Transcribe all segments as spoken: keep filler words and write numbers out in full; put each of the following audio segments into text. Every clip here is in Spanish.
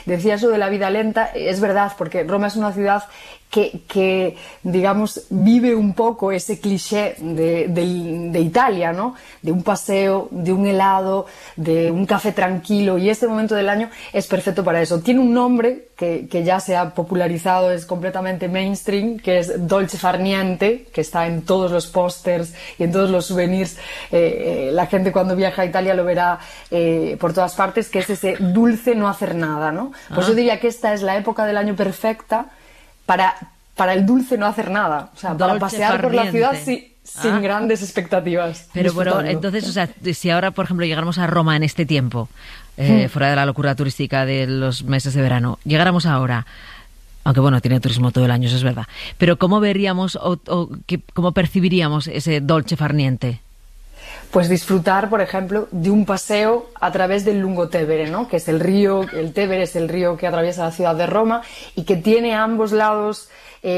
decía eso de la vida lenta, es verdad, porque Roma es una ciudad que, que digamos, vive un poco ese cliché de, de, de Italia, ¿no? De un paseo, de un helado, de un café tranquilo, y este momento del año es perfecto para eso. Tiene un nombre que, que ya se ha popularizado, es completamente mainstream, que es dolce far niente, que está en todos los pósters y en todos los souvenirs. Eh, eh, la gente cuando viaja a Italia lo verá eh, por todas partes, que es ese dulce no hacer nada, ¿no? Pues ah. yo diría que esta es la época del año perfecta para, para el dulce no hacer nada, o sea, dolce para pasear por la ciudad sí, sin ah. grandes expectativas. Pero bueno, entonces, o sea, si ahora, por ejemplo, llegáramos a Roma en este tiempo, eh, hmm. fuera de la locura turística de los meses de verano, llegáramos ahora, aunque bueno, tiene turismo todo el año, eso es verdad, pero ¿cómo veríamos o, o qué, cómo percibiríamos ese dolce far niente? Pues disfrutar, por ejemplo, de un paseo a través del Lungotevere, ¿no? Que es el río, el Tevere es el río que atraviesa la ciudad de Roma y que tiene a ambos lados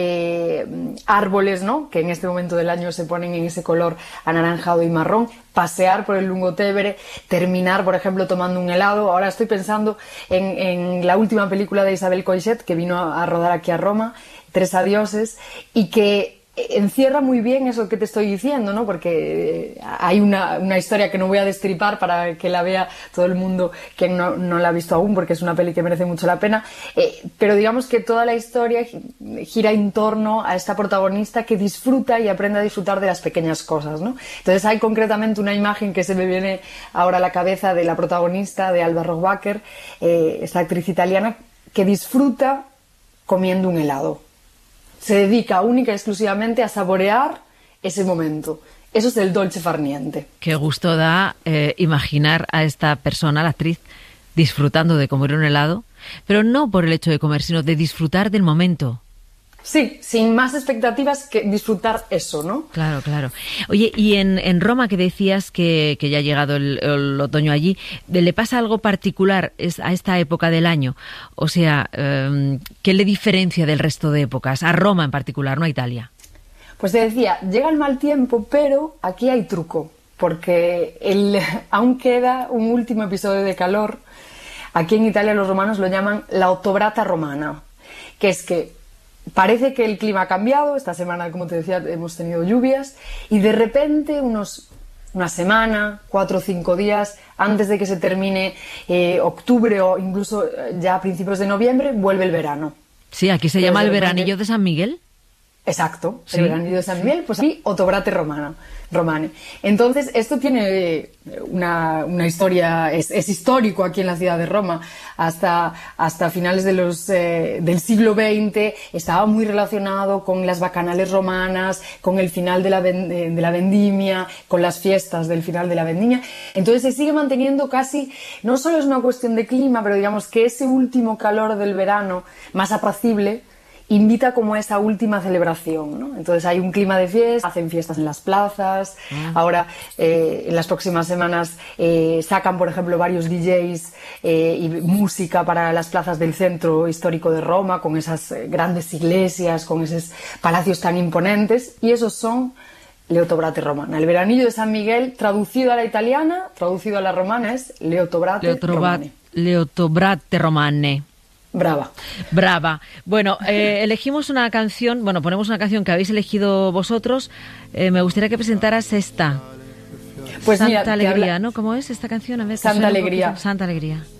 eh, árboles, ¿no? Que en este momento del año se ponen en ese color anaranjado y marrón. Pasear por el Lungotevere, terminar, por ejemplo, tomando un helado. Ahora estoy pensando en, en la última película de Isabel Coixet, que vino a, a rodar aquí a Roma, Tres adioses, y que encierra muy bien eso que te estoy diciendo, ¿no? Porque hay una, una historia que no voy a destripar para que la vea todo el mundo que no, no la ha visto aún, porque es una peli que merece mucho la pena, eh, pero digamos que toda la historia gira en torno a esta protagonista que disfruta y aprende a disfrutar de las pequeñas cosas, ¿no? Entonces hay concretamente una imagen que se me viene ahora a la cabeza de la protagonista, de Alba Rohrwacher, eh, esta actriz italiana, que disfruta comiendo un helado. Se dedica única y exclusivamente a saborear ese momento. Eso es el dolce far niente. Qué gusto da eh, imaginar a esta persona, la actriz, disfrutando de comer un helado, pero no por el hecho de comer, sino de disfrutar del momento. Sí, sin más expectativas que disfrutar eso, ¿no? Claro, claro. Oye, y en, en Roma, que decías que, que ya ha llegado el, el otoño allí, ¿le pasa algo particular a esta época del año? O sea, eh, ¿qué le diferencia del resto de épocas? A Roma en particular, no a Italia. Pues te decía, llega el mal tiempo, pero aquí hay truco, porque el, aún queda un último episodio de calor. Aquí en Italia los romanos lo llaman la ottobrata romana, que es que parece que el clima ha cambiado. Esta semana, como te decía, hemos tenido lluvias y de repente, unos, una semana, cuatro o cinco días antes de que se termine eh, octubre o incluso ya a principios de noviembre, vuelve el verano. Sí, aquí se llama el veranillo de San Miguel. Exacto, ¿Sí? El veranillo de San Miguel, pues aquí ottobrate romana, romane. Entonces, esto tiene una, una historia, es, es histórico aquí en la ciudad de Roma. Hasta, hasta finales de los, eh, del siglo veinte estaba muy relacionado con las bacanales romanas, con el final de la, de la vendimia, con las fiestas del final de la vendimia. Entonces se sigue manteniendo casi, no solo es una cuestión de clima, pero digamos que ese último calor del verano, más apacible, invita como a esa última celebración, ¿no? Entonces hay un clima de fiesta, hacen fiestas en las plazas, mm. ahora eh, en las próximas semanas eh, sacan, por ejemplo, varios D Js eh, y música para las plazas del centro histórico de Roma, con esas eh, grandes iglesias, con esos palacios tan imponentes, y esos son le ottobrate romana. El veranillo de San Miguel, traducido a la italiana, traducido a la romana, es le ottobrate romane. Le ottobrate romane. Brava. Brava. Bueno, eh, elegimos una canción, bueno, ponemos una canción que habéis elegido vosotros. Eh, me gustaría que presentaras esta. Pues Santa mira, Alegría, habla... ¿no? ¿Cómo es esta canción? A ver, Santa Alegría. Santa Alegría.